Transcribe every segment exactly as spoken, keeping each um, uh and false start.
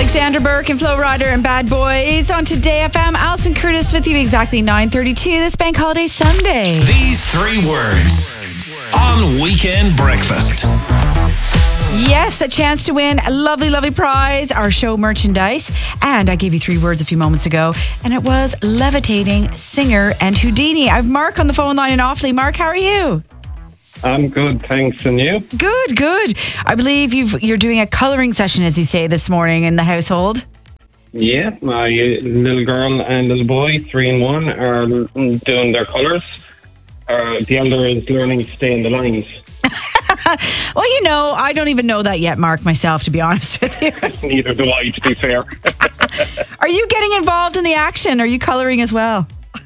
Alexandra Burke and Flo Rida and Bad Boys on Today F M. Alison Curtis with you exactly nine thirty-two this Bank Holiday Sunday. These three words on Weekend Breakfast. Yes, a chance to win a lovely, lovely prize, our show merchandise. And I gave you three words a few moments ago, and it was levitating, singer, and Houdini. I have Mark on the phone line in Offaly. Mark, how are you? I'm good, thanks. And you? Good, good. I believe you've, you're doing a colouring session, as you say, this morning in the household. Yeah, my little girl and little boy, three and one, are doing their colours. Uh, the elder is learning to stay in the lines. Well, you know, I don't even know that yet, Mark, myself, to be honest with you. Neither do I, to be fair. Are you getting involved in the action? Are you colouring as well?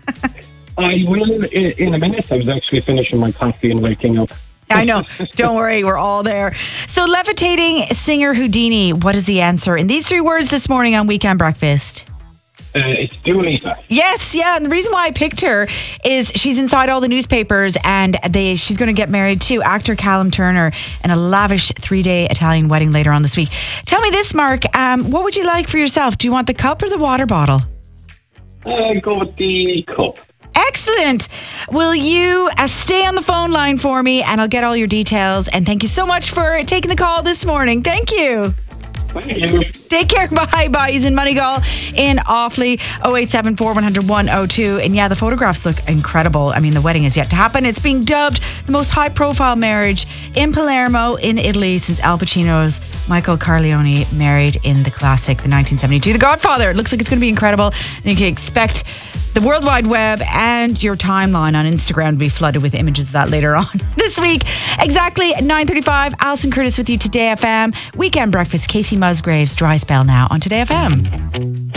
I will in, in a minute. I was actually finishing my coffee and waking up. I know. Don't worry. We're all there. So, levitating, singer, Houdini. What is the answer in these three words this morning on Weekend Breakfast? Uh, it's Dua Lipa. Yes, yeah. And the reason why I picked her is she's inside all the newspapers, and they she's going to get married to actor Callum Turner in a lavish three-day Italian wedding later on this week. Tell me this, Mark. Um, what would you like for yourself? Do you want the cup or the water bottle? Uh, go with the cup. Excellent. Will you uh, stay on the phone line for me, and I'll get all your details. And thank you so much for taking the call this morning. Thank you. Thank you. Take care. Bye. Bye. He's in Moneygall in Offaly. oh eight seven four, one hundred, one oh two. And yeah, the photographs look incredible. I mean, the wedding is yet to happen. It's being dubbed the most high profile marriage in Palermo in Italy since Al Pacino's Michael Corleone married in the classic, the nineteen seventy-two The Godfather. It looks like it's going to be incredible. And you can expect the World Wide Web and your timeline on Instagram to be flooded with images of that later on this week. Exactly at nine thirty-five. Alison Curtis with you, Today F M. Weekend Breakfast. Casey Musgraves, Dry Spell now on Today F M.